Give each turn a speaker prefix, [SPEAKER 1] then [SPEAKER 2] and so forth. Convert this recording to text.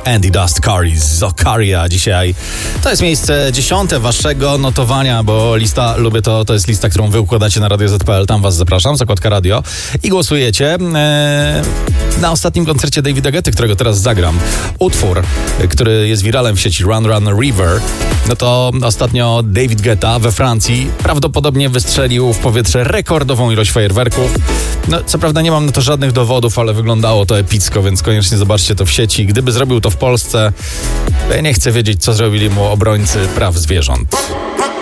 [SPEAKER 1] Andy Dust Zakaria dzisiaj. To jest miejsce 10 waszego notowania, bo lista Lubię to jest lista, którą wy układacie na Radio Z.pl. Tam was zapraszam, zakładka radio, i głosujecie. Na ostatnim koncercie Davida Guetty, którego teraz zagram, utwór, który jest wiralem w sieci, Run Run River, no to ostatnio David Guetta we Francji prawdopodobnie wystrzelił w powietrze rekordową ilość fajerwerków. No, co prawda nie mam na to żadnych dowodów, ale wyglądało to epicko, więc koniecznie zobaczcie to w sieci. Gdyby zrobił to w Polsce, ja nie chcę wiedzieć, co zrobili mu obrońcy praw zwierząt.